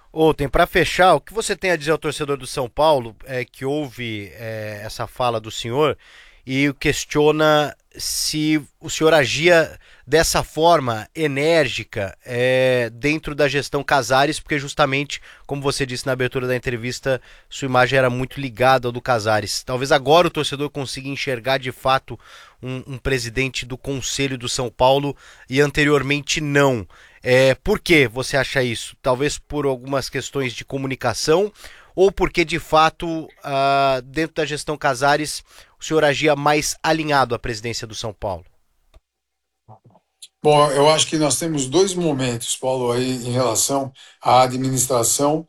Tem para fechar, o que você tem a dizer ao torcedor do São Paulo que ouve essa fala do senhor e questiona se o senhor agia dessa forma enérgica dentro da gestão Casares, porque justamente, como você disse na abertura da entrevista, sua imagem era muito ligada ao do Casares. Talvez agora o torcedor consiga enxergar de fato um presidente do Conselho do São Paulo e anteriormente não. Por que você acha isso? Talvez por algumas questões de comunicação ou porque de fato dentro da gestão Casares o senhor agia mais alinhado à presidência do São Paulo? Bom, eu acho que nós temos dois momentos, Paulo, aí em relação à administração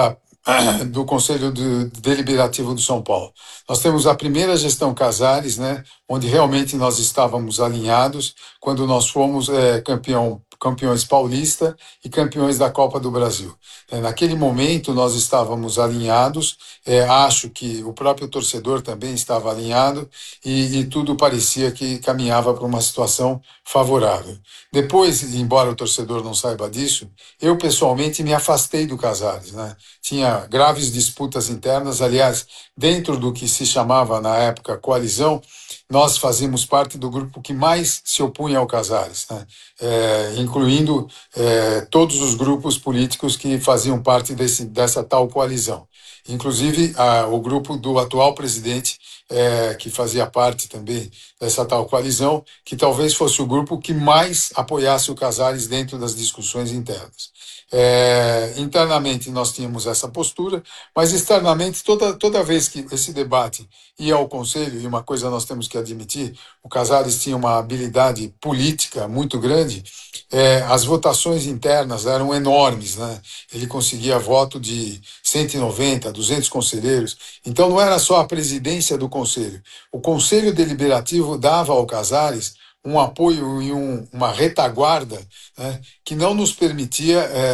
do Conselho Deliberativo do São Paulo. Nós temos a primeira gestão Casares, né, onde realmente nós estávamos alinhados, quando nós fomos campeões paulista e campeões da Copa do Brasil. Naquele momento nós estávamos alinhados, acho que o próprio torcedor também estava alinhado e tudo parecia que caminhava para uma situação favorável. Depois, embora o torcedor não saiba disso, eu pessoalmente me afastei do Casares, né? Tinha graves disputas internas, aliás, dentro do que se chamava na época coalizão, nós fazíamos parte do grupo que mais se opunha ao Casares, né? Incluindo todos os grupos políticos que faziam parte dessa tal coalizão. Inclusive o grupo do atual presidente, que fazia parte também dessa tal coalizão, que talvez fosse o grupo que mais apoiasse o Casares dentro das discussões internas. Internamente nós tínhamos essa postura, mas externamente, toda vez que esse debate ia ao Conselho, e uma coisa nós temos que admitir, o Casares tinha uma habilidade política muito grande, as votações internas eram enormes, né? Ele conseguia voto de 190, 200 conselheiros, então não era só a presidência do Conselho. O Conselho Deliberativo dava ao Casares um apoio e uma retaguarda, né, que não nos permitia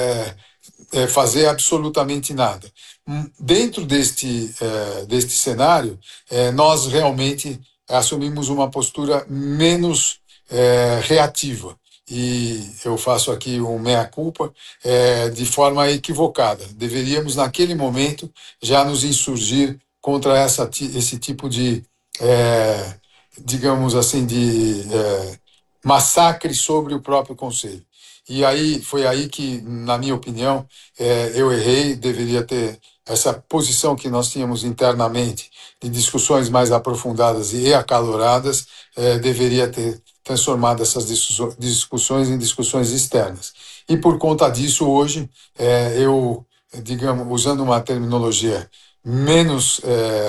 fazer absolutamente nada. Dentro deste cenário, nós realmente assumimos uma postura menos reativa. E eu faço aqui um meia-culpa de forma equivocada. Deveríamos, naquele momento, já nos insurgir contra esse tipo de, digamos assim, de massacre sobre o próprio Conselho. E aí foi aí que, na minha opinião, eu errei, deveria ter essa posição que nós tínhamos internamente de discussões mais aprofundadas e acaloradas, deveria ter transformado essas discussões em discussões externas. E por conta disso, hoje, eu, digamos, usando uma terminologia menos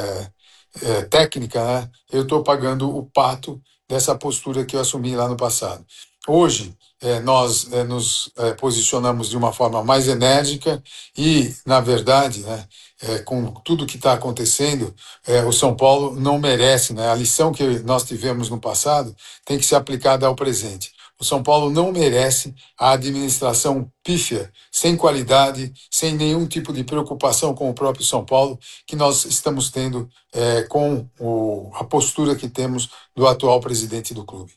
técnica, né, eu estou pagando o pato dessa postura que eu assumi lá no passado. Hoje, nós nos posicionamos de uma forma mais enérgica e, na verdade, né, com tudo que está acontecendo, o São Paulo não merece, né, a lição que nós tivemos no passado tem que ser aplicada ao presente. O São Paulo não merece a administração pífia, sem qualidade, sem nenhum tipo de preocupação com o próprio São Paulo, que nós estamos tendo com a postura que temos do atual presidente do clube.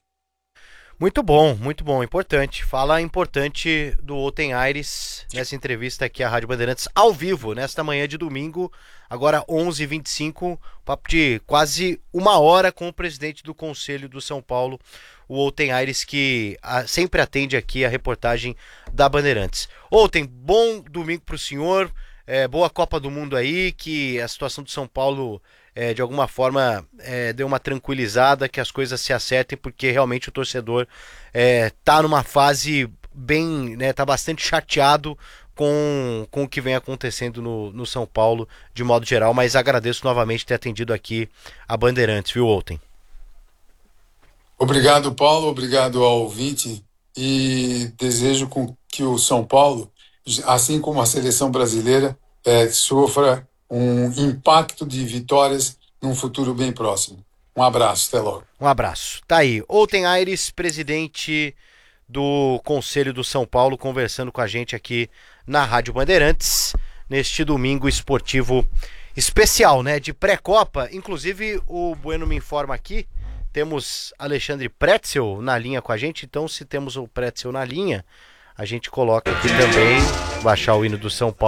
Muito bom, importante. Fala importante do Oten Aires nessa entrevista aqui à Rádio Bandeirantes ao vivo, nesta manhã de domingo, agora 11h25, papo de quase uma hora com o presidente do Conselho do São Paulo, o Oten Aires, que sempre atende aqui a reportagem da Bandeirantes. Oten, bom domingo para o senhor, boa Copa do Mundo aí, que a situação do São Paulo de alguma forma deu uma tranquilizada, que as coisas se acertem, porque realmente o torcedor tá numa fase bem, né, tá bastante chateado com o que vem acontecendo no São Paulo de modo geral, mas agradeço novamente ter atendido aqui a Bandeirantes, viu, Outen? Obrigado, Paulo, obrigado ao ouvinte e desejo que o São Paulo, assim como a seleção brasileira, sofra um impacto de vitórias num futuro bem próximo. Um abraço, até logo. Um abraço. Tá aí, Outen Aires, presidente do Conselho do São Paulo, conversando com a gente aqui na Rádio Bandeirantes, neste domingo esportivo especial, né, de pré-copa. Inclusive, o Bueno me informa aqui, temos Alexandre Pretzel na linha com a gente, então se temos o Pretzel na linha, a gente coloca aqui também, baixar o hino do São Paulo.